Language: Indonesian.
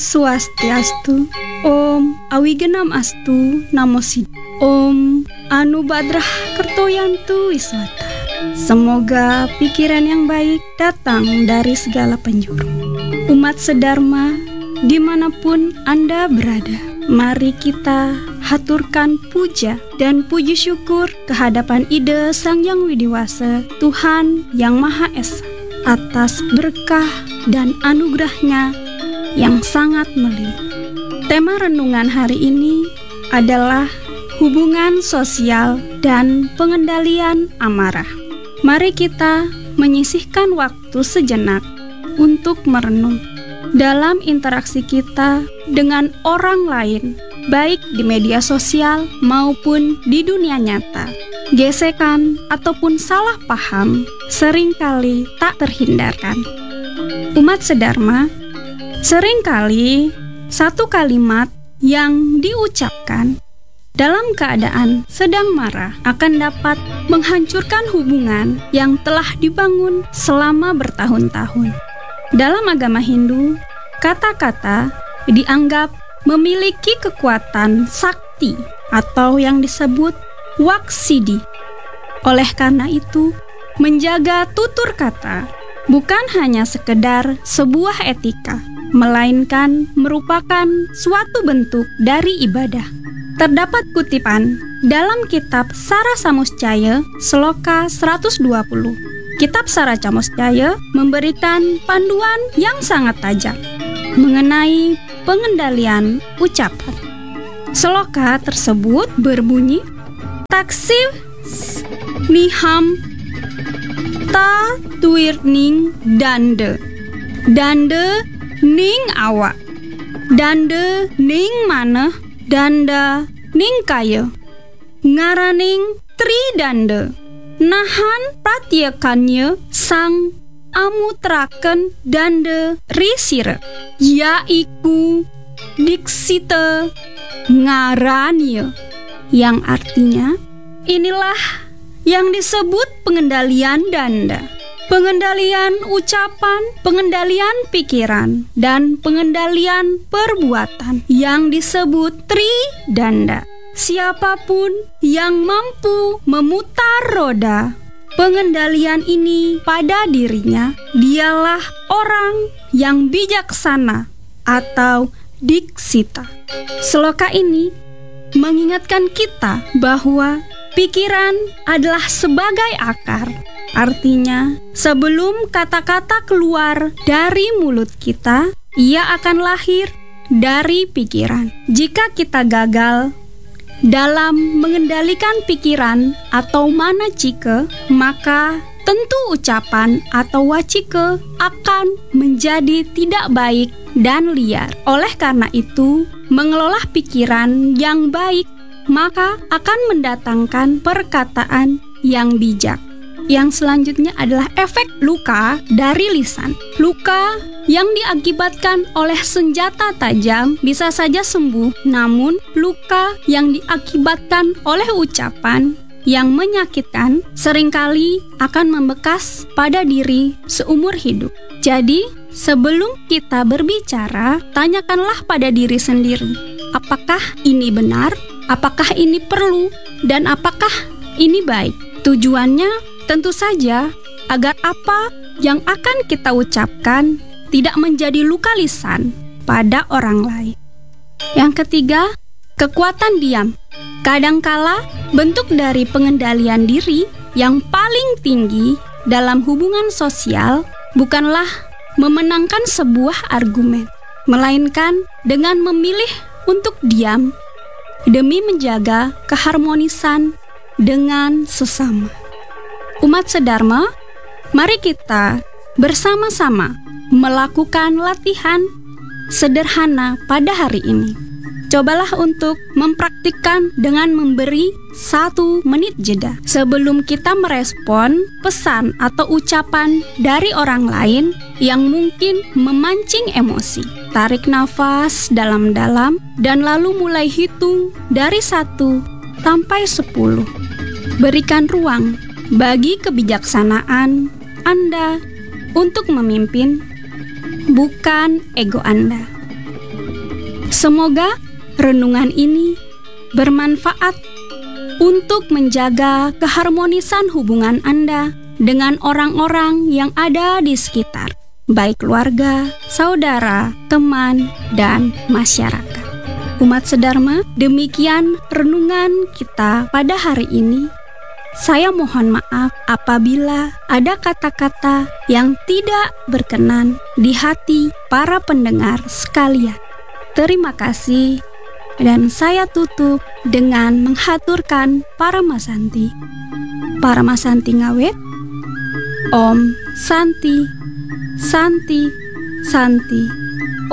Swastiastu. Om Awigenam Astu Namo Siddhaya. Om Anubadrah Kertoyantu Wiswata. Semoga pikiran yang baik datang dari segala penjuru. Umat sedharma, dimanapun Anda berada, mari kita haturkan puja dan puji syukur kehadapan Ide Sang Yang Widiwasa, Tuhan Yang Maha Esa, atas berkah dan anugerahnya yang sangat melimpah. Tema renungan hari ini adalah hubungan sosial dan pengendalian amarah. Mari kita menyisihkan waktu sejenak untuk merenung dalam interaksi kita dengan orang lain, baik di media sosial maupun di dunia nyata. Gesekan ataupun salah paham seringkali tak terhindarkan. Umat sedharma, seringkali satu kalimat yang diucapkan dalam keadaan sedang marah akan dapat menghancurkan hubungan yang telah dibangun selama bertahun-tahun. Dalam agama Hindu, kata-kata dianggap memiliki kekuatan sakti atau yang disebut waksidi. Oleh karena itu, menjaga tutur kata bukan hanya sekedar sebuah etika, melainkan merupakan suatu bentuk dari ibadah. Terdapat kutipan dalam kitab Sara Samuscaya Sloka 120. Kitab Sara Samuscaya memberikan panduan yang sangat tajam mengenai pengendalian ucapan. Sloka tersebut berbunyi, Taksiv niham ta tuirning dande ning awak, dande ning maneh, danda ning kaya, ngaraning tridanda, nahan pratyakannya sang amutraken danda risire, yaiku diksita ngaranya, yang artinya inilah yang disebut pengendalian danda. Pengendalian ucapan, pengendalian pikiran, dan pengendalian perbuatan yang disebut tridanda. Siapapun yang mampu memutar roda pengendalian ini pada dirinya, dialah orang yang bijaksana atau diksita. Sloka ini mengingatkan kita bahwa pikiran adalah sebagai akar. Artinya, sebelum kata-kata keluar dari mulut kita, ia akan lahir dari pikiran. Jika kita gagal dalam mengendalikan pikiran atau manacike, maka tentu ucapan atau wacike akan menjadi tidak baik dan liar. Oleh karena itu, mengelola pikiran yang baik maka akan mendatangkan perkataan yang bijak. Yang selanjutnya adalah efek luka dari lisan. Luka yang diakibatkan oleh senjata tajam bisa saja sembuh, namun luka yang diakibatkan oleh ucapan yang menyakitkan seringkali akan membekas pada diri seumur hidup. Jadi, sebelum kita berbicara, tanyakanlah pada diri sendiri, apakah ini benar, apakah ini perlu, dan apakah ini baik. Tujuannya tentu saja agar apa yang akan kita ucapkan tidak menjadi luka lisan pada orang lain. Yang ketiga, kekuatan diam. Kadangkala bentuk dari pengendalian diri yang paling tinggi dalam hubungan sosial bukanlah memenangkan sebuah argumen, melainkan dengan memilih untuk diam demi menjaga keharmonisan dengan sesama. Umat sedharma, mari kita bersama-sama melakukan latihan sederhana pada hari ini. Cobalah untuk mempraktikkan dengan memberi 1 menit jeda sebelum kita merespon pesan atau ucapan dari orang lain yang mungkin memancing emosi. Tarik nafas dalam-dalam dan lalu mulai hitung dari 1 sampai 10. Berikan ruang bagi kebijaksanaan Anda untuk memimpin, bukan ego Anda. Semoga renungan ini bermanfaat untuk menjaga keharmonisan hubungan Anda dengan orang-orang yang ada di sekitar, baik keluarga, saudara, teman, dan masyarakat. Umat sedharma, demikian renungan kita pada hari ini. Saya mohon maaf apabila ada kata-kata yang tidak berkenan di hati para pendengar sekalian. Terima kasih, dan saya tutup dengan menghaturkan Paramasanti. Paramasanti ngawet, Om Santi, Santi, Santi.